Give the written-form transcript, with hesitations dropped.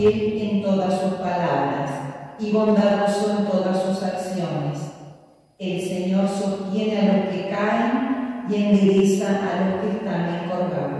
fiel en todas sus palabras y bondadoso en todas sus acciones. El Señor sostiene a los que caen y endereza a los que están encorvados.